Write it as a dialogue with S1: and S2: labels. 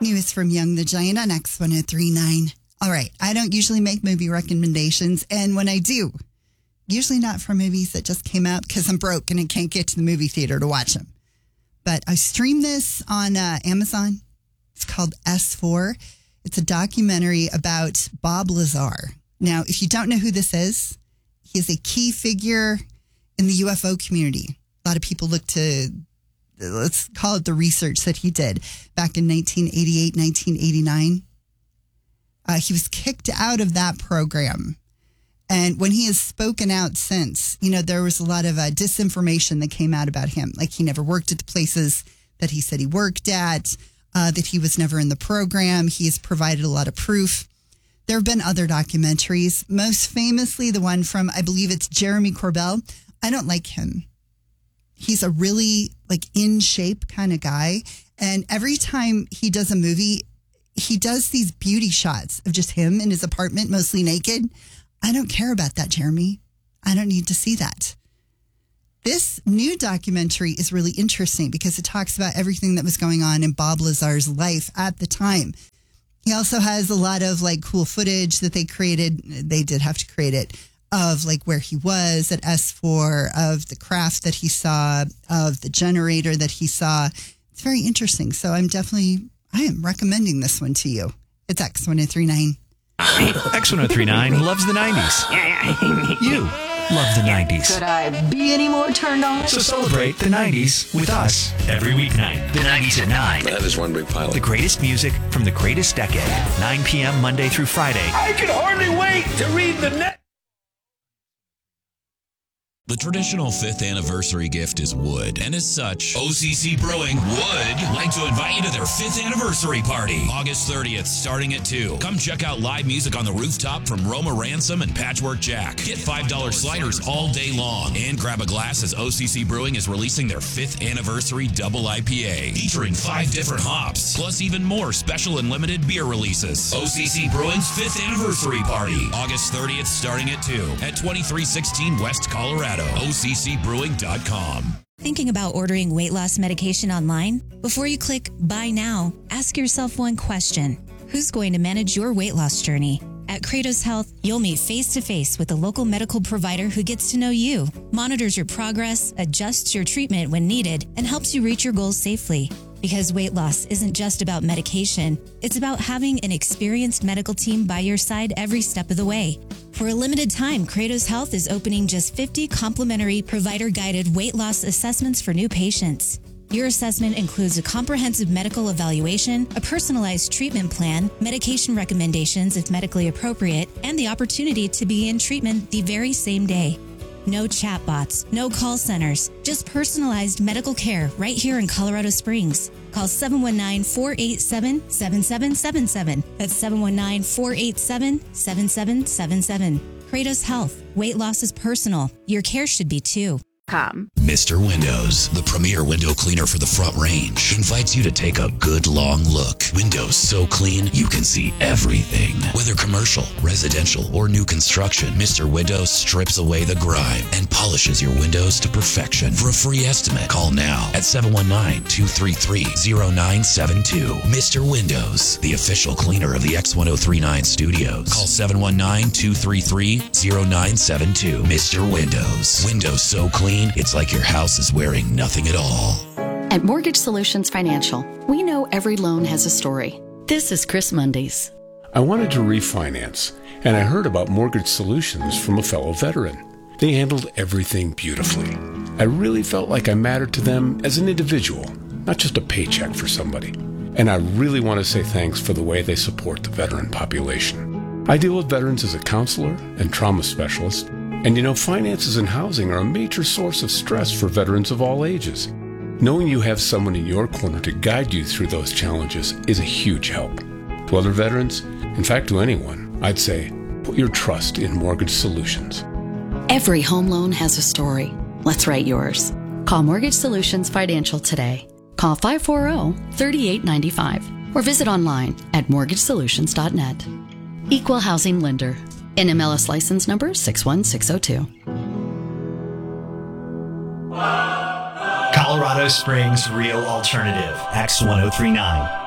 S1: News from Young the Giant on X1039. All right, I don't usually make movie recommendations, and when I do, usually not for movies that just came out because I'm broke and I can't get to the movie theater to watch them. But I streamed this on Amazon. It's called S4. It's a documentary about Bob Lazar. Now, if you don't know who this is, he is a key figure in the UFO community. A lot of people look to, let's call it the research that he did back in 1988, 1989. He was kicked out of that program. And when he has spoken out since, there was a lot of disinformation that came out about him. Like he never worked at the places that he said he worked at, that he was never in the program. He has provided a lot of proof. There have been other documentaries, most famously the one from, I believe it's Jeremy Corbell. I don't like him. He's a really in shape kind of guy. And every time he does a movie, he does these beauty shots of just him in his apartment, mostly naked. I don't care about that, Jeremy. I don't need to see that. This new documentary is really interesting because it talks about everything that was going on in Bob Lazar's life at the time. He also has a lot of cool footage that they created. They did have to create it of where he was at S4, of the craft that he saw, of the generator that he saw. It's very interesting. So I am recommending this one to you. It's X1039.
S2: X1039 loves the 90s. You love the 90s.
S3: Could I be any more turned on?
S2: So celebrate the 90s with us every weeknight. The 90s at 9.
S4: That is one big pile.
S2: The greatest music from the greatest decade. 9 p.m. Monday through Friday.
S5: I can hardly wait to read the net.
S6: The traditional 5th anniversary gift is wood, and as such, OCC Brewing would like to invite you to their 5th anniversary party, August 30th, starting at 2. Come check out live music on the rooftop from Roma Ransom and Patchwork Jack. Get $5 sliders all day long, and grab a glass as OCC Brewing is releasing their 5th anniversary double IPA, featuring 5 different hops, plus even more special and limited beer releases. OCC Brewing's 5th anniversary party, August 30th, starting at 2, at 2316 West Colorado. OCCbrewing.com.
S7: Thinking about ordering weight loss medication online? Before you click Buy Now, ask yourself one question. Who's going to manage your weight loss journey? At Kratos Health, you'll meet face-to-face with a local medical provider who gets to know you, monitors your progress, adjusts your treatment when needed, and helps you reach your goals safely. Because weight loss isn't just about medication, it's about having an experienced medical team by your side every step of the way. For a limited time, Kratos Health is opening just 50 complimentary provider-guided weight loss assessments for new patients. Your assessment includes a comprehensive medical evaluation, a personalized treatment plan, medication recommendations if medically appropriate, and the opportunity to begin treatment the very same day. No chatbots, no call centers, just personalized medical care right here in Colorado Springs. Call 719-487-7777. That's 719-487-7777. Kratos Health. Weight loss is personal. Your care should be too.
S6: Mr. Windows, the premier window cleaner for the Front Range, invites you to take a good long look. Windows so clean you can see everything. Whether commercial, residential, or new construction, Mr. Windows strips away the grime and polishes your windows to perfection. For a free estimate, call now at 719-233-0972. Mr. Windows, the official cleaner of the X1039 studios. Call 719-233-0972. Mr. Windows. Windows so clean, it's like your house is wearing nothing at all.
S8: At Mortgage Solutions Financial, we know every loan has a story. This is Chris Mundy's.
S9: I wanted to refinance, and I heard about Mortgage Solutions from a fellow veteran. They handled everything beautifully. I really felt like I mattered to them as an individual, not just a paycheck for somebody. And I really want to say thanks for the way they support the veteran population. I deal with veterans as a counselor and trauma specialist. And finances and housing are a major source of stress for veterans of all ages. Knowing you have someone in your corner to guide you through those challenges is a huge help. To other veterans, in fact to anyone, I'd say, put your trust in Mortgage Solutions.
S8: Every home loan has a story. Let's write yours. Call Mortgage Solutions Financial today. Call 540-3895 or visit online at mortgagesolutions.net. Equal Housing Lender. NMLS license number 61602.
S2: Colorado Springs Real Alternative, X1039.